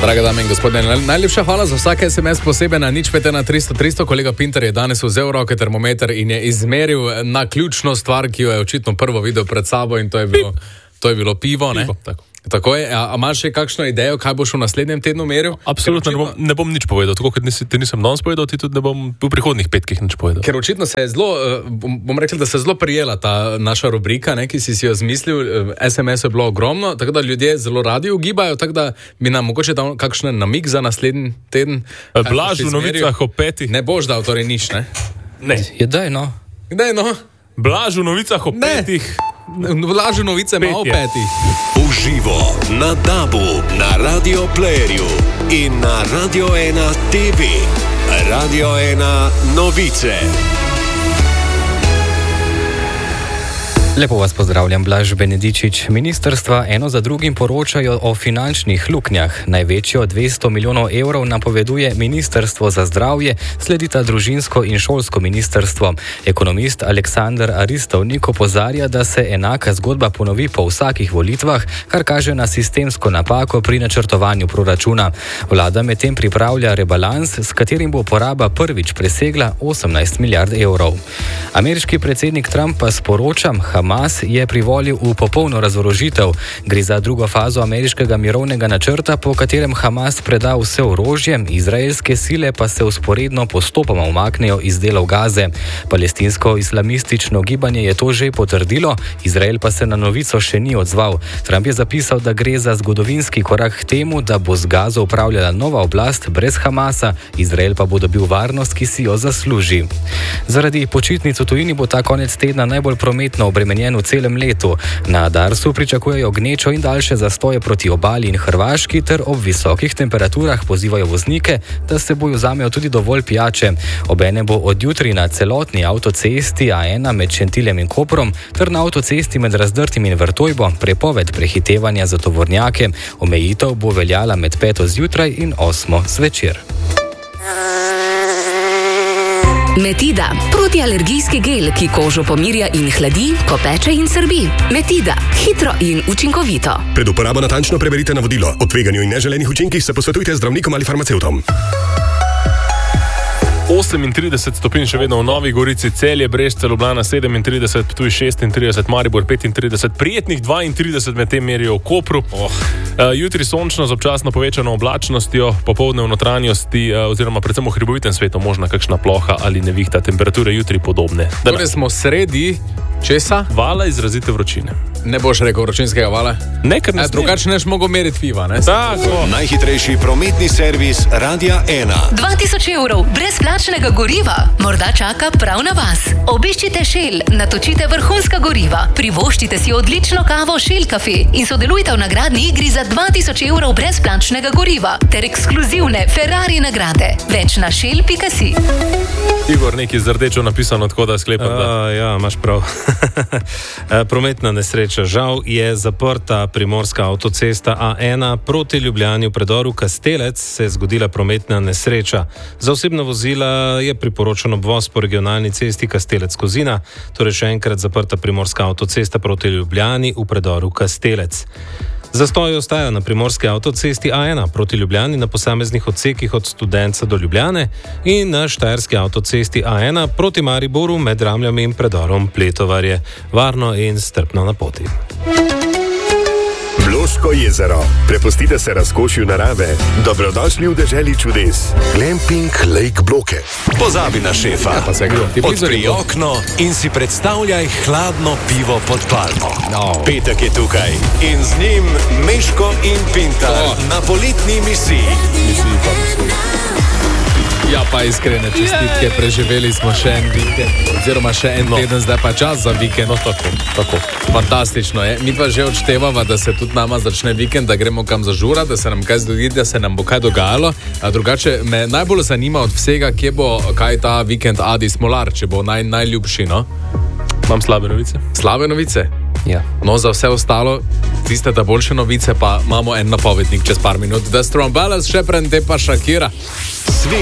Drage dame in gospodje, najlepša hvala za vsak SMS posebej na 051 300 300. Kolega Pinter je danes vzel v roke termometer in je izmeril na ključno stvar, ki jo je očitno prvo videl pred sabo, in to je bilo pivo, ne? Tako je. A imaš še kakšno idejo, kaj boš v naslednjem tednu meril? Absolutno ne bom nič povedal. Tako kot ti nisem danes povedal, ti tudi ne bom v prihodnih petkih nič povedal. Ker očitno se je zelo, bom rekel, da se je zelo prijela ta naša rubrika, ne, ki si jo zmislil. SMS je bilo ogromno, tako da ljudje zelo radi ugibajo, tako da bi nam mogoče dal kakšen namig za naslednji teden. Blaž v novicah o petih. Ne boš dal torej nič, ne? Ne. Je daj, no. Kdaj, no? Blaž v novicah o petih. Vlažu novice ima o petih. Uživo na DAB-u, na Radio Playerju in na Radio 1 TV. Radio 1 novice. Lepo vas pozdravljam, Blaž Benedičič. Ministrstva eno za drugim poročajo o finančnih luknjah. Največjo 200 milijonov evrov napoveduje Ministrstvo za zdravje, sledita družinsko in šolsko ministrstvo. Ekonomist Aleksander Aristovnik opozarja, da se enaka zgodba ponovi po vsakih volitvah, kar kaže na sistemsko napako pri načrtovanju proračuna. Vlada medtem pripravlja rebalans, s katerim bo poraba prvič presegla 18 milijard evrov. Ameriški predsednik Trump pa sporoča, Hamas je privolil v popolno razorožitev. Gre za drugo fazo ameriškega mirovnega načrta, po katerem Hamas preda vse orožje, izraelske sile pa se vzporedno postopoma umaknejo iz delov Gaze. Palestinsko-islamistično gibanje je to že potrdilo, Izrael pa se na novico še ni odzval. Trump je zapisal, da gre za zgodovinski korak k temu, da bo z Gazo upravljala nova oblast brez Hamasa, Izrael pa bo dobil varnost, ki si jo zasluži. Zaradi počitnic v tujini bo ta konec tedna najbolj prometno obremenjen v celem letu. Na Darsu pričakujejo gnečo in daljše zastoje proti obali in Hrvaški ter ob visokih temperaturah pozivajo voznike, da se bojo vzamejo tudi dovolj pijače. Obene bo od jutri na celotni avtocesti A1 med Šentiljem in Koprom ter na avtocesti med Razdrtim in Vrtojbo prepoved prehitevanja za tovornjake. Omejitev bo veljala med 5. zjutraj in 8. zvečer. Metida, protialergijski gel, ki kožo pomirja in hladi, ko peče in srbi. Metida, hitro in učinkovito. Pred uporabo natančno preberite navodilo. O tveganju in neželenih učinkih se posvetujte z zdravnikom ali farmacevtom. 38 stopinj še vedno v Novi Gorici, Celje, Brežice, Ljubljana 37, Ptuj 36, Maribor 35, prijetnih 32 med tem merijo v Kopru. Jutri sončno z občasno povečano oblačnostjo, popoldne v notranjosti oziroma predvsem v hribovitem svetu možna kakšna ploha ali nevihta, temperature jutri podobne. Torej smo sredi česa? Vala izrazite vročine. Ne boš rekel vročinskega vala? Ne, ker ne. Drugače neš mogel meriti piva, ne? Tako. Najhitrejši prometni servis Radia 1. 2000 evrov brezplačnega goriva morda čaka prav na vas. Obiščite Shell, natočite vrhunska goriva, privoščite si odlično kavo Shell Cafe in sodelujte v nagradni igri za 2000 evrov brezplačnega goriva ter ekskluzivne Ferrari nagrade. Več na shell.si. Igor, nekaj z rdečo napisano, tako da sklepam, da... Ja, imaš prav. Prometna nesreča. Žal je zaprta primorska avtocesta A1 proti Ljubljani v predoru Kastelec se je zgodila prometna nesreča. Za osebna vozila je priporočen obvoz po regionalni cesti Kastelec-Kozina, torej še enkrat zaprta primorska avtocesta proti Ljubljani v predoru Kastelec. Zastoji ostajajo na primorski avtocesti A1 proti Ljubljani na posameznih odsekih od Studenca do Ljubljane in na štajerski avtocesti A1 proti Mariboru med Ramljami in predorom Pletovarje. Varno in strpno na poti. Bloško jezero. Prepustite se razkošju narave. Dobrodošli v deželi čudes. Glamping Lake Bloke. Pozabi na šefa. Odpri okno in si predstavljaj hladno pivo pod palmo. Petek je tukaj in z njim Meško in Pintar na poletni misiji. Ja, pa iskrene čestitke, preživeli smo še en vikend, oziroma še en teden, zdaj pa čas za vikend. Tako. Fantastično je. Mi pa že odštevamo, da se tudi nama začne vikend, da gremo kam zažura, da se nam kaj zgodi, da se nam bo kaj dogajalo. A drugače me najbolj zanima od vsega, kje bo kaj ta vikend Adi Smolar, če bo najljubši, no? Imam slabe novice. Slabe novice? Ja. No, za vse ostalo, tiste ta boljše novice pa imamo en napovednik čez par minut. The Strong Balance, še pred tem pa Shakira.